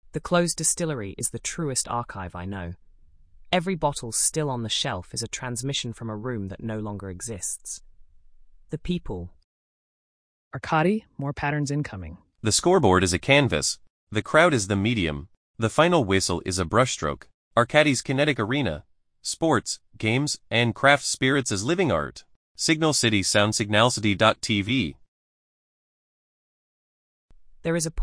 The closed distillery is the truest archive I know. Every bottle still on the shelf is a transmission from a room that no longer exists. The people. Arkady, more patterns incoming. The scoreboard is a canvas. The crowd is the medium. The final whistle is a brushstroke. Arkady's kinetic arena. Sports, games, and craft spirits as living art. Signal City Sound Signalcity.tv. There is a